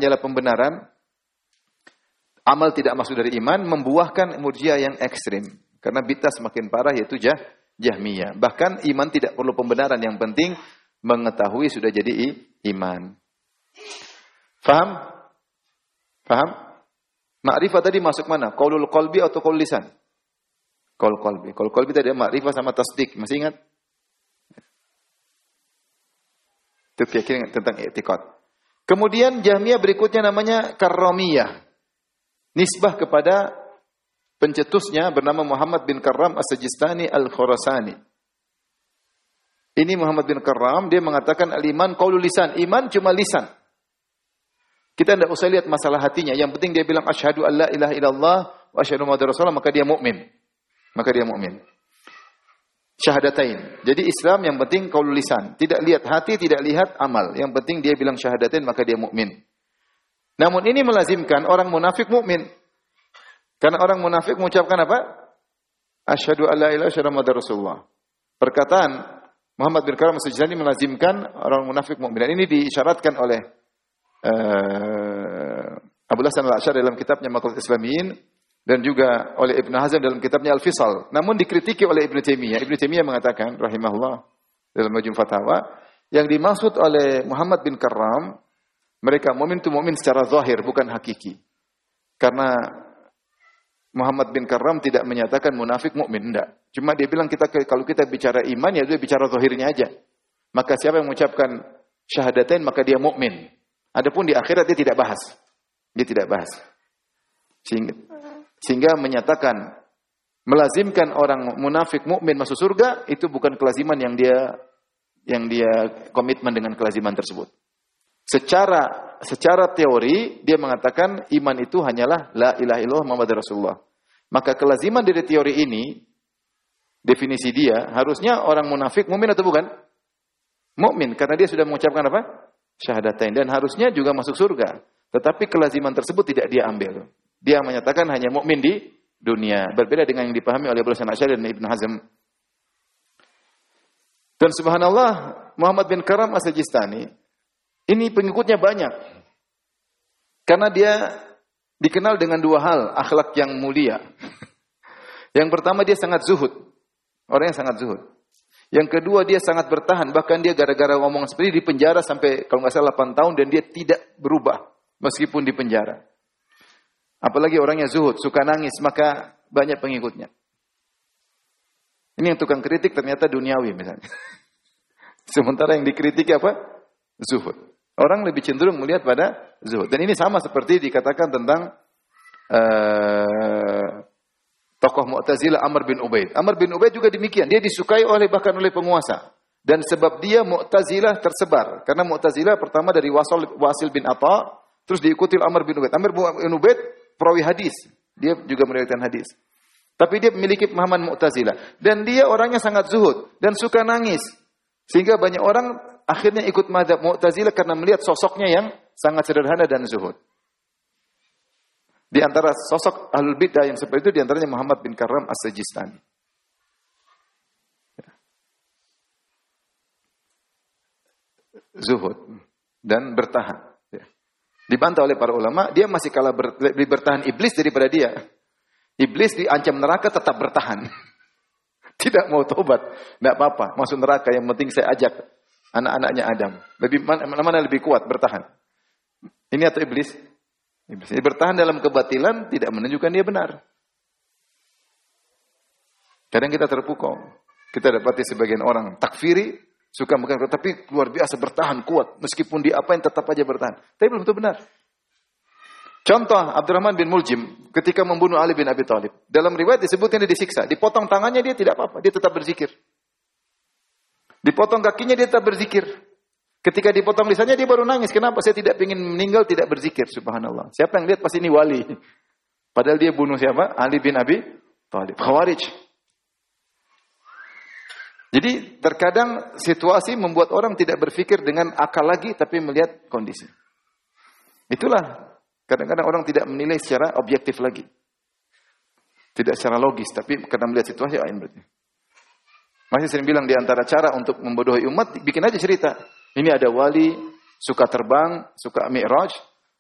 hanyalah pembenaran, amal tidak masuk dari iman, membuahkan Murji'ah yang ekstrim. Karena bid'ah semakin parah yaitu Jahmiyah. Bahkan iman tidak perlu pembenaran, yang penting mengetahui sudah jadi iman. Faham? Faham? Ma'rifah tadi masuk mana? Qaulul qalbi atau qaul lisan? Qaul qalbi. Qaul qalbi tadi ma'rifah sama tasdik. Masih ingat? Itu keyakinan tentang i'tiqad. Kemudian Jahmiyah berikutnya namanya Karramiyah. Nisbah kepada pencetusnya bernama Muhammad bin Karram As-Sajistani Al-Khurasani. Ini Muhammad bin Karram, dia mengatakan al-iman qaulul lisan. Iman cuma lisan. Kita tidak usah lihat masalah hatinya. Yang penting dia bilang asyhadu an la ilaha illallah wa asyhadu muhammadar rasulullah, maka dia mukmin. Maka dia mukmin. Syahadatain. Jadi Islam yang penting qaulul lisan. Tidak lihat hati, tidak lihat amal. Yang penting dia bilang syahadatain, maka dia mukmin. Namun ini melazimkan orang munafik mukmin. Karena orang munafik mengucapkan apa? Asyhadu an la ilaha illallah wa asyhadu muhammadar rasulullah. Perkataan Muhammad bin Karam As-Sajistani melazimkan orang munafik mukmin. Dan ini diisyaratkan oleh Abu Hasan Al-Asy'ari dalam kitabnya Maqalat Islamiyin dan juga oleh Ibn Hazm dalam kitabnya Al-Fisal. Namun dikritiki oleh Ibn Taimiyah. Ibn Taimiyah mengatakan rahimahullah dalam Majmu' Fatawa, yang dimaksud oleh Muhammad bin Karram, mereka mukmin itu mukmin secara zahir, bukan hakiki. Karena Muhammad bin Karram tidak menyatakan munafik mukmin, enggak. Cuma dia bilang kalau kita bicara iman ya dia bicara zahirnya aja. Maka siapa yang mengucapkan syahadatain maka dia mukmin. Adapun di akhirat dia tidak bahas. Dia tidak bahas. Sehingga menyatakan melazimkan orang munafik mukmin masuk surga itu bukan kelaziman yang dia komitmen dengan kelaziman tersebut. Secara teori dia mengatakan iman itu hanyalah la ilaha illallah Muhammadur Rasulullah. Maka kelaziman dari teori ini, definisi dia, harusnya orang munafik mukmin atau bukan? Mukmin, karena dia sudah mengucapkan apa? Syahadatain, dan harusnya juga masuk surga. Tetapi kelaziman tersebut tidak dia ambil. Dia menyatakan hanya mukmin di dunia. Berbeda dengan yang dipahami oleh Abu Hasan Al-Asy'ari dan Ibn Hazm. Dan subhanallah, Muhammad bin Karam As-Sajistani ini pengikutnya banyak. Karena dia dikenal dengan dua hal, akhlak yang mulia. Yang pertama dia sangat zuhud. Orang yang sangat zuhud. Yang kedua dia sangat bertahan. Bahkan dia gara-gara ngomong seperti ini di penjara sampai kalau nggak salah 8 tahun dan dia tidak berubah meskipun di penjara. Apalagi orangnya zuhud, suka nangis, maka banyak pengikutnya. Ini yang tukang kritik ternyata duniawi misalnya. Sementara yang dikritik apa? Zuhud. Orang lebih cenderung melihat pada zuhud. Dan ini sama seperti dikatakan tentang tokoh Mu'tazilah Amr bin Ubaid. Amr bin Ubaid juga demikian. Dia disukai bahkan oleh penguasa. Dan sebab dia Mu'tazilah tersebar. Karena Mu'tazilah pertama dari Wasil bin Atha, terus diikuti Amr bin Ubaid. Amr bin Ubaid perawi hadis. Dia juga meriwayatkan hadis. Tapi dia memiliki pemahaman Mu'tazilah. Dan dia orangnya sangat zuhud. Dan suka nangis. Sehingga banyak orang akhirnya ikut mazhab Mu'tazilah karena melihat sosoknya yang sangat sederhana dan zuhud. Di antara sosok ahlul bid'ah yang seperti itu, di antaranya Muhammad bin Karram As-Sajistani. Zuhud dan bertahan. Dibantah oleh para ulama, dia masih kalah lebih bertahan iblis daripada dia. Iblis diancam neraka tetap bertahan. Tidak mau tobat, tidak apa-apa, masuk neraka, yang penting saya ajak anak-anaknya Adam. Mana lebih kuat bertahan? Ini atau iblis? Iblis. Bertahan dalam kebatilan tidak menunjukkan dia benar. Kadang kita terpukau. Kita dapati sebagian orang takfiri, suka mengatakan, tapi luar biasa bertahan kuat. Meskipun dia apain tetap aja bertahan. Tapi belum tentu benar. Contoh Abdurrahman bin Muljim ketika membunuh Ali bin Abi Thalib. Dalam riwayat disebutnya dia disiksa. Dipotong tangannya dia tidak apa-apa. Dia tetap berzikir. Dipotong kakinya dia tetap berzikir. Ketika dipotong lisannya dia baru nangis. Kenapa? Saya tidak ingin meninggal tidak berzikir. Subhanallah. Siapa yang lihat pasti ini wali. Padahal dia bunuh siapa? Ali bin Abi Thalib. Khawarij. Jadi terkadang situasi membuat orang tidak berpikir dengan akal lagi tapi melihat kondisi. Itulah kadang-kadang orang tidak menilai secara objektif lagi. Tidak secara logis tapi karena melihat situasi berarti. Masih sering bilang di antara cara untuk membodohi umat, bikin aja cerita. Ini ada wali, suka terbang, suka mi'raj,